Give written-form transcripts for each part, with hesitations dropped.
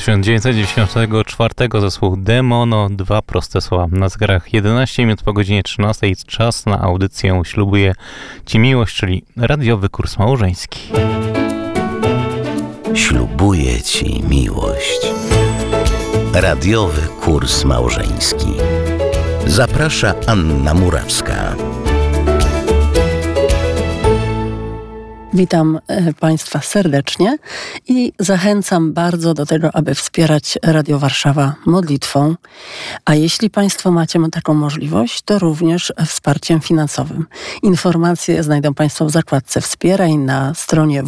1994 zespół Demono, dwa proste słowa. Na zegarach 11 minut po godzinie 13 czas na audycję Ślubuję Ci miłość, czyli radiowy kurs małżeński. Ślubuję Ci miłość. Radiowy kurs małżeński. Zaprasza Anna Murawska. Witam Państwa serdecznie i zachęcam bardzo do tego, aby wspierać Radio Warszawa modlitwą. A jeśli Państwo macie taką możliwość, to również wsparciem finansowym. Informacje znajdą Państwo w zakładce Wspieraj na stronie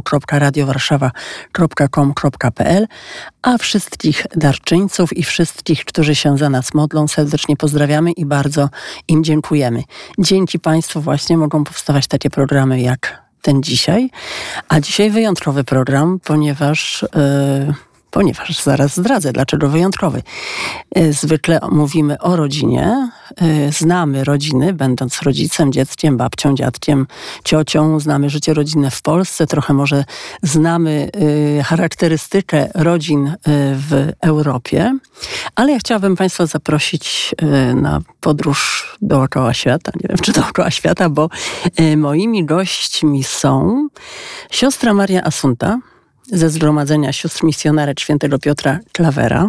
www.radiowarszawa.com.pl, a wszystkich darczyńców i wszystkich, którzy się za nas modlą, serdecznie pozdrawiamy i bardzo im dziękujemy. Dzięki Państwu właśnie mogą powstawać takie programy jak ten dzisiaj, a dzisiaj wyjątkowy program, ponieważ zaraz zdradzę, dlaczego wyjątkowy. Zwykle mówimy o rodzinie, znamy rodziny, będąc rodzicem, dzieckiem, babcią, dziadkiem, ciocią, znamy życie rodzinne w Polsce, trochę może znamy charakterystykę rodzin w Europie, ale ja chciałabym Państwa zaprosić na podróż dookoła świata, nie wiem czy dookoła świata, bo moimi gośćmi są siostra Maria Assunta, ze Zgromadzenia Sióstr Misjonerek Świętego Piotra Klawera.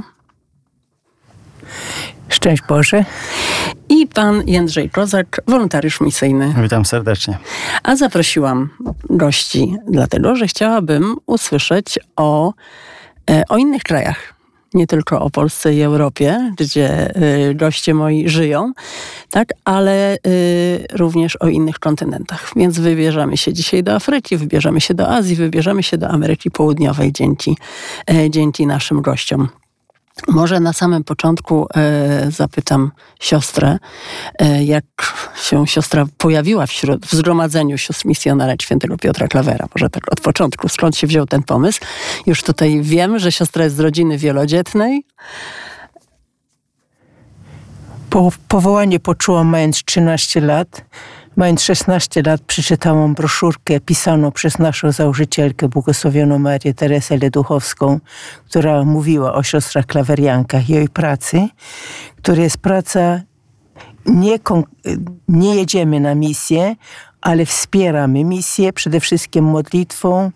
Szczęść Boże. I pan Jędrzej Kozak, wolontariusz misyjny. Witam serdecznie. A zaprosiłam gości dlatego, że chciałabym usłyszeć o innych krajach. Nie tylko o Polsce i Europie, gdzie goście moi żyją, tak, ale również o innych kontynentach. Więc wybierzemy się dzisiaj do Afryki, wybierzemy się do Azji, wybierzemy się do Ameryki Południowej dzięki naszym gościom. Może na samym początku zapytam siostrę, jak się siostra pojawiła w Zgromadzeniu Sióstr Misjonerek Świętego Piotra Klawera. Może tak od początku, skąd się wziął ten pomysł? Już tutaj wiem, że siostra jest z rodziny wielodzietnej. Powołanie poczułam mając 13 lat. Mając 16 lat przeczytałam broszurkę pisaną przez naszą założycielkę, błogosławioną Marię Teresę Leduchowską, która mówiła o siostrach klaweriankach i jej pracy, która jest praca, nie jedziemy na misję, ale wspieramy misję, przede wszystkim modlitwą.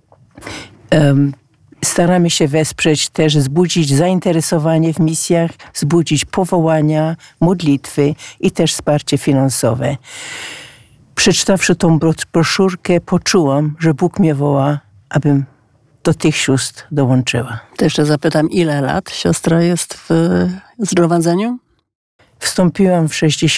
Staramy się wesprzeć też, wzbudzić zainteresowanie w misjach, wzbudzić powołania, modlitwy i też wsparcie finansowe. Przeczytawszy tą broszurkę, poczułam, że Bóg mnie woła, abym do tych sióstr dołączyła. To jeszcze zapytam, ile lat siostra jest w zgromadzeniu? Wstąpiłam w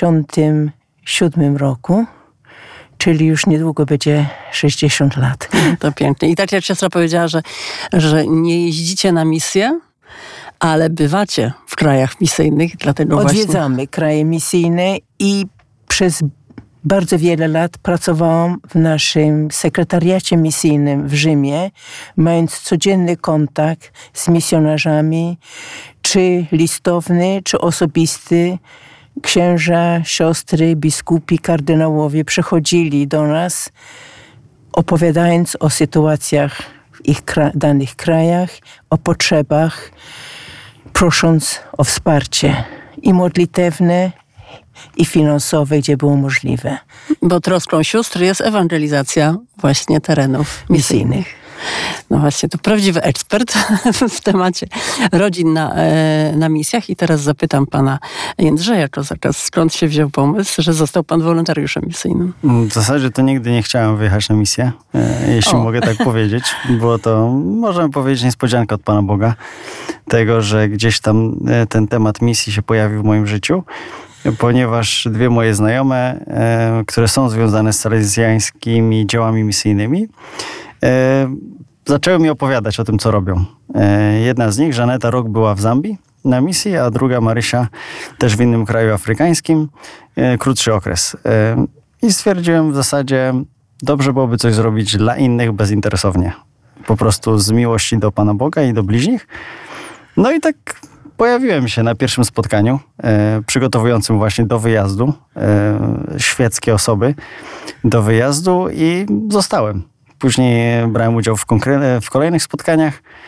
67 roku. Czyli już niedługo będzie 60 lat. To pięknie. I tak jak siostra powiedziała, że nie jeździcie na misję, ale bywacie w krajach misyjnych, dlatego odwiedzamy kraje misyjne i przez bardzo wiele lat pracowałam w naszym sekretariacie misyjnym w Rzymie, mając codzienny kontakt z misjonarzami, czy listowny, czy osobisty. Księża, siostry, biskupi, kardynałowie przychodzili do nas, opowiadając o sytuacjach w ich danych krajach, o potrzebach, prosząc o wsparcie i modlitewne, i finansowe, gdzie było możliwe. Bo troską sióstr jest ewangelizacja właśnie terenów misyjnych. No właśnie, to prawdziwy ekspert w temacie rodzin na misjach. I teraz zapytam pana Jędrzeja Kozaka, skąd się wziął pomysł, że został pan wolontariuszem misyjnym? W zasadzie to nigdy nie chciałem wyjechać na misję, jeśli mogę tak powiedzieć. Było to, możemy powiedzieć, niespodzianka od Pana Boga, tego, że gdzieś tam ten temat misji się pojawił w moim życiu, ponieważ dwie moje znajome, które są związane z salezjańskimi działami misyjnymi, zaczęły mi opowiadać o tym, co robią. Jedna z nich, Żaneta, rok była w Zambii na misji, a druga, Marysia, też w innym kraju afrykańskim, krótszy okres. I stwierdziłem w zasadzie, dobrze byłoby coś zrobić dla innych bezinteresownie. Po prostu z miłości do Pana Boga i do bliźnich. No i tak pojawiłem się na pierwszym spotkaniu, przygotowującym właśnie do wyjazdu, świeckie osoby do wyjazdu i zostałem. Później brałem udział w kolejnych spotkaniach.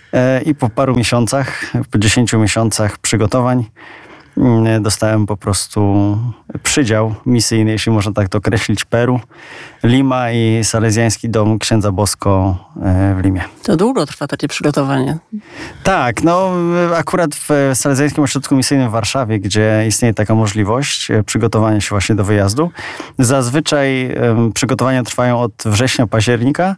I po paru miesiącach, po 10 miesiącach przygotowań dostałem po prostu przydział misyjny, jeśli można tak to określić, Peru, Lima i salezjański dom księdza Bosko w Limie. To długo trwa takie przygotowanie. Tak, no akurat w Salezjańskim Ośrodku Misyjnym w Warszawie, gdzie istnieje taka możliwość przygotowania się właśnie do wyjazdu, zazwyczaj przygotowania trwają od września, października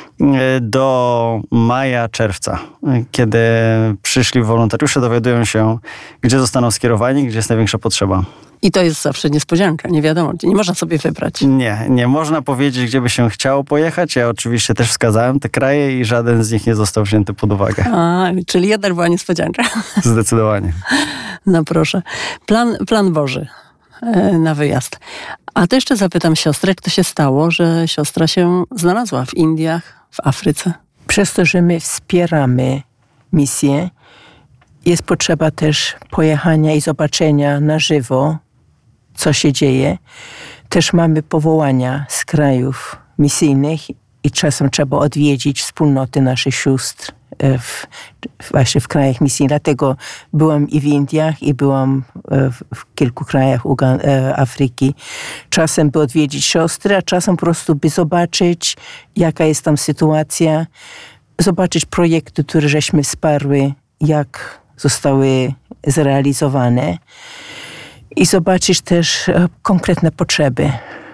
do maja, czerwca, kiedy przyszli wolontariusze dowiadują się, gdzie zostaną skierowani, gdzie jest największa potrzeba. I to jest zawsze niespodzianka, nie wiadomo, nie można sobie wybrać. Nie można powiedzieć, gdzie by się chciało pojechać. Ja oczywiście też wskazałem te kraje i żaden z nich nie został wzięty pod uwagę. Czyli jednak była niespodzianka. Zdecydowanie. No proszę. Plan Boży na wyjazd. A to jeszcze zapytam siostrę, jak to się stało, że siostra się znalazła w Indiach, w Afryce? Przez to, że my wspieramy misję, jest potrzeba też pojechania i zobaczenia na żywo, co się dzieje. Też mamy powołania z krajów misyjnych i czasem trzeba odwiedzić wspólnoty naszych sióstr właśnie w krajach misyjnych. Dlatego byłam i w Indiach, i byłam w kilku krajach Afryki. Czasem by odwiedzić siostry, a czasem po prostu by zobaczyć, jaka jest tam sytuacja, zobaczyć projekty, które żeśmy wsparły, jak zostały zrealizowane i zobaczyć też konkretne potrzeby.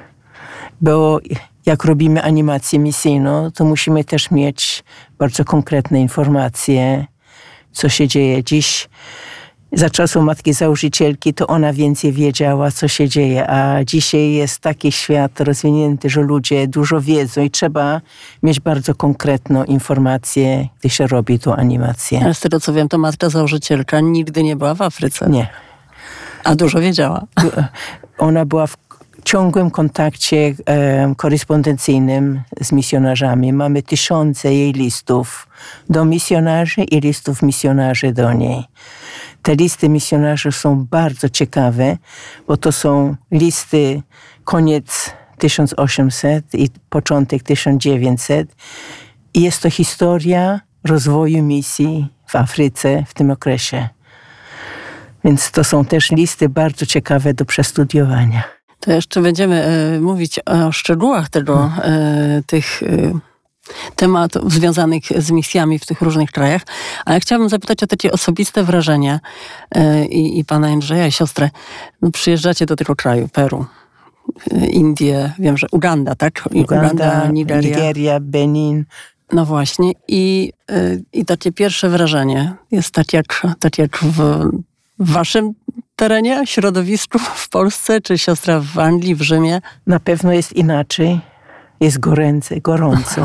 Bo jak robimy animację misyjną, to musimy też mieć bardzo konkretne informacje, co się dzieje. Dziś, za czasów matki założycielki, to ona więcej wiedziała, co się dzieje, a dzisiaj jest taki świat rozwinięty, że ludzie dużo wiedzą i trzeba mieć bardzo konkretną informację, gdy się robi tą animację. Ale z tego co wiem, to matka założycielka nigdy nie była w Afryce. Nie. A dużo wiedziała. Ona była w ciągłym kontakcie korespondencyjnym z misjonarzami. Mamy tysiące jej listów do misjonarzy i listów misjonarzy do niej. Te listy misjonarzy są bardzo ciekawe, bo to są listy koniec 1800 i początek 1900. I jest to historia rozwoju misji w Afryce w tym okresie. Więc to są też listy bardzo ciekawe do przestudiowania. To jeszcze będziemy mówić o szczegółach tych tematów związanych z misjami w tych różnych krajach, ale chciałabym zapytać o takie osobiste wrażenie i pana Andrzeja i siostrę. No, przyjeżdżacie do tego kraju, Peru, Indie, wiem, że Uganda, tak? Uganda, Nigeria, Benin. No właśnie. I takie pierwsze wrażenie jest tak jak w waszym terenie, środowisku w Polsce, czy siostra w Anglii, w Rzymie? Na pewno jest inaczej. Jest gorąco.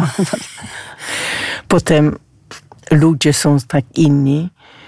Potem ludzie są tak inni.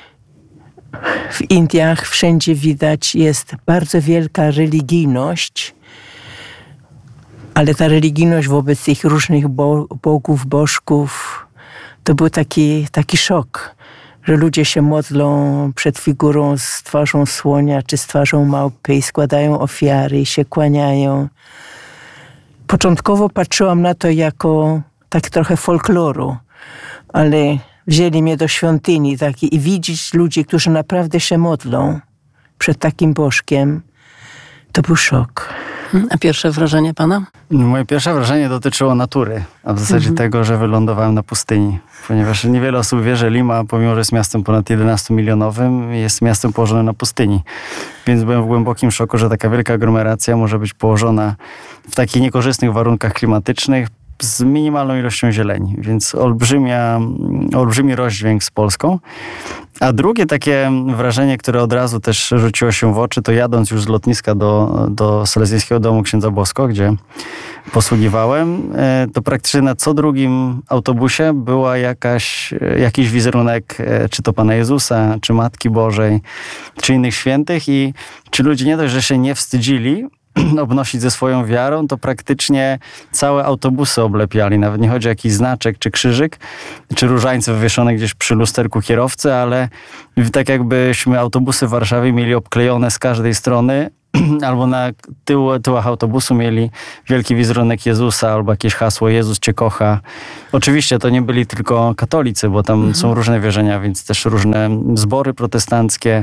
W Indiach wszędzie widać, jest bardzo wielka religijność, ale ta religijność wobec tych różnych bogów, bożków, to był taki szok, że ludzie się modlą przed figurą z twarzą słonia czy z twarzą małpy i składają ofiary i się kłaniają. Początkowo patrzyłam na to jako tak trochę folkloru, ale wzięli mnie do świątyni i widzieć ludzi, którzy naprawdę się modlą przed takim bożkiem, to był szok. A pierwsze wrażenie pana? Moje pierwsze wrażenie dotyczyło natury, a w zasadzie tego, że wylądowałem na pustyni. Ponieważ niewiele osób wie, że Lima, pomimo że jest miastem ponad 11-milionowym, jest miastem położonym na pustyni. Więc byłem w głębokim szoku, że taka wielka aglomeracja może być położona w takich niekorzystnych warunkach klimatycznych z minimalną ilością zieleni. Więc olbrzymi rozdźwięk z Polską. A drugie takie wrażenie, które od razu też rzuciło się w oczy, to jadąc już z lotniska do Salezjańskiego Domu Księdza Bosko, gdzie posługiwałem, to praktycznie na co drugim autobusie była jakiś wizerunek, czy to Pana Jezusa, czy Matki Bożej, czy innych świętych i ci ludzie nie dość, że się nie wstydzili obnosić ze swoją wiarą, to praktycznie całe autobusy oblepiali. Nawet nie chodzi o jakiś znaczek, czy krzyżyk, czy różańce wywieszone gdzieś przy lusterku kierowcy, ale tak jakbyśmy autobusy w Warszawie mieli obklejone z każdej strony albo na tyłach autobusu mieli wielki wizerunek Jezusa albo jakieś hasło Jezus Cię kocha. Oczywiście to nie byli tylko katolicy, bo tam są różne wierzenia, więc też różne zbory protestanckie.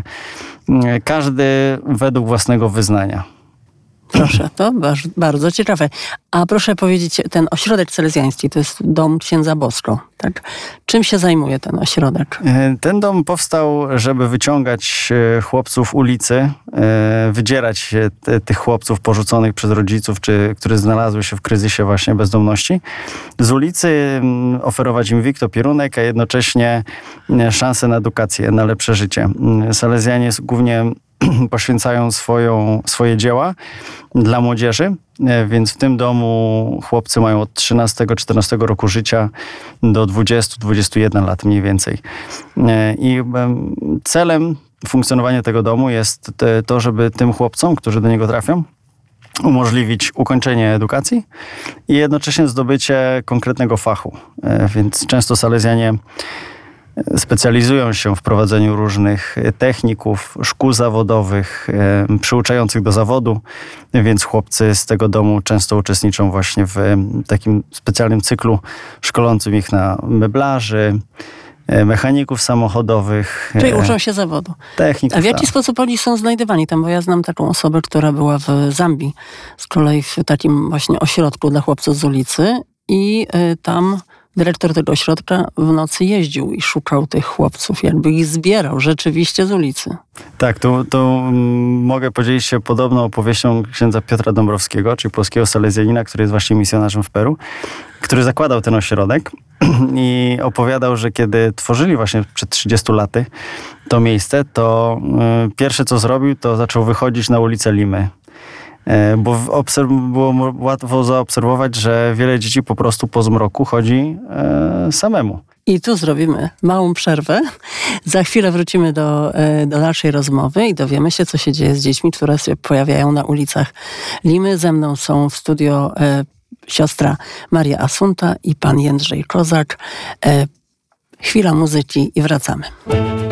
Każdy według własnego wyznania. Proszę, to bardzo ciekawe. A proszę powiedzieć, ten ośrodek salezjański to jest dom księdza Bosko, tak? Czym się zajmuje ten ośrodek? Ten dom powstał, żeby wyciągać chłopców ulicy, wydzierać tych chłopców porzuconych przez rodziców, czy które znalazły się w kryzysie właśnie bezdomności, z ulicy, oferować im wiktopirunek, a jednocześnie szansę na edukację, na lepsze życie. Salezjanie głównie poświęcają swoje dzieła dla młodzieży, więc w tym domu chłopcy mają od 13-14 roku życia do 20-21 lat mniej więcej. I celem funkcjonowania tego domu jest to, żeby tym chłopcom, którzy do niego trafią, umożliwić ukończenie edukacji i jednocześnie zdobycie konkretnego fachu. Więc często salezjanie specjalizują się w prowadzeniu różnych techników, szkół zawodowych, przyuczających do zawodu, więc chłopcy z tego domu często uczestniczą właśnie w takim specjalnym cyklu szkolącym ich na meblarzy, mechaników samochodowych. Czyli uczą się zawodu. Techników. A w jaki sposób oni są znajdywani tam? Bo ja znam taką osobę, która była w Zambii, z kolei w takim właśnie ośrodku dla chłopców z ulicy i tam dyrektor tego ośrodka w nocy jeździł i szukał tych chłopców, jakby ich zbierał rzeczywiście z ulicy. Tak, tu mogę podzielić się podobną opowieścią księdza Piotra Dąbrowskiego, czyli polskiego salezjanina, który jest właśnie misjonarzem w Peru, który zakładał ten ośrodek i opowiadał, że kiedy tworzyli właśnie przed 30 laty to miejsce, to pierwsze co zrobił, to zaczął wychodzić na ulicę Limy. Bo było łatwo zaobserwować, że wiele dzieci po prostu po zmroku chodzi samemu. I tu zrobimy małą przerwę. Za chwilę wrócimy do dalszej rozmowy i dowiemy się, co się dzieje z dziećmi, które się pojawiają na ulicach Limy. Ze mną są w studio siostra Maria Asunta i pan Jędrzej Kozak. Chwila muzyki i wracamy.